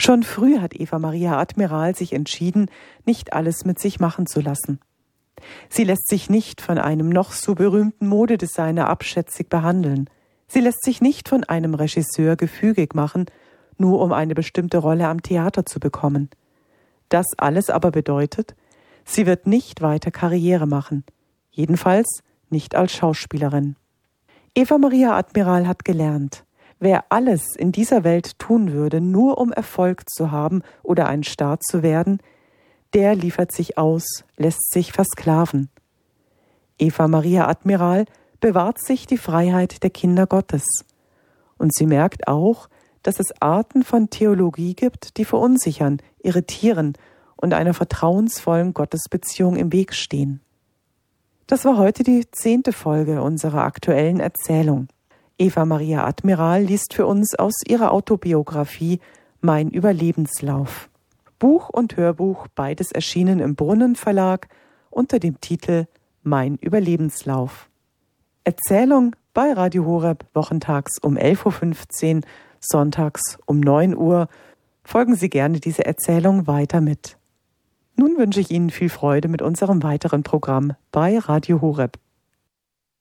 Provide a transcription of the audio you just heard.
Schon früh hat Eva Maria Admiral sich entschieden, nicht alles mit sich machen zu lassen. Sie lässt sich nicht von einem noch so berühmten Modedesigner abschätzig behandeln. Sie lässt sich nicht von einem Regisseur gefügig machen, nur um eine bestimmte Rolle am Theater zu bekommen. Das alles aber bedeutet, sie wird nicht weiter Karriere machen, jedenfalls nicht als Schauspielerin. Eva Maria Admiral hat gelernt, wer alles in dieser Welt tun würde, nur um Erfolg zu haben oder ein Star zu werden, der liefert sich aus, lässt sich versklaven. Eva Maria Admiral bewahrt sich die Freiheit der Kinder Gottes. Und sie merkt auch, dass es Arten von Theologie gibt, die verunsichern, irritieren und einer vertrauensvollen Gottesbeziehung im Weg stehen. Das war heute die 10. Folge unserer aktuellen Erzählung. Eva Maria Admiral liest für uns aus ihrer Autobiografie Mein Überlebenslauf. Buch und Hörbuch, beides erschienen im Brunnen Verlag unter dem Titel Mein Überlebenslauf. Erzählung bei Radio Horeb wochentags um 11.15 Uhr, sonntags um 9 Uhr. Folgen Sie gerne dieser Erzählung weiter mit. Nun wünsche ich Ihnen viel Freude mit unserem weiteren Programm bei Radio Horeb.